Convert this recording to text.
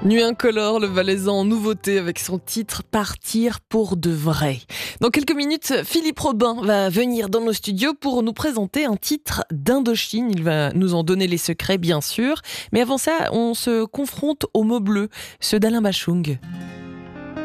Nuit incolore, le Valaisan en nouveauté avec son titre « Partir pour de vrai ». Dans quelques minutes, Philippe Robin va venir dans nos studios pour nous présenter un titre d'Indochine. Il va nous en donner les secrets, bien sûr. Mais avant ça, on se confronte aux mots bleus, ceux d'Alain Bachung.